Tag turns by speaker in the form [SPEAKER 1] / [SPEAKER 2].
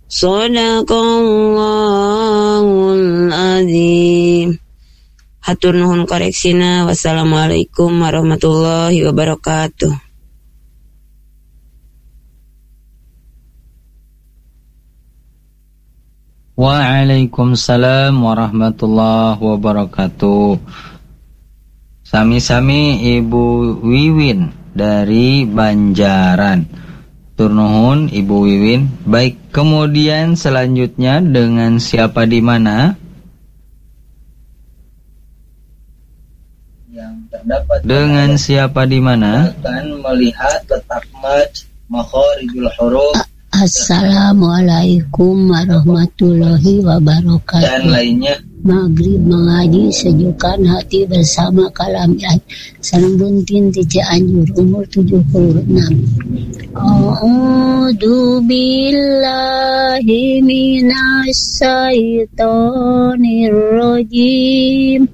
[SPEAKER 1] Shadaqallahul azim. Hatur nuhun koreksina. Wassalamualaikum warahmatullahi wabarakatuh.
[SPEAKER 2] Waalaikumsalam warahmatullahi wabarakatuh. Sami-sami Ibu Wiwin dari Banjaran. Turnuhun Ibu Wiwin. Baik, kemudian selanjutnya dengan siapa di mana? Yang terdapat dengan siapa di mana? Akan melihat letak mad, makharijul huruf.
[SPEAKER 3] Assalamualaikum warahmatullahi wabarakatuh.
[SPEAKER 2] Dan lainnya.
[SPEAKER 3] Maghrib mengaji sejukkan hati bersama kalam ayat. Salam buntin Cianjur, umur 76. A'udzu billahi minasy syaithanir rajim.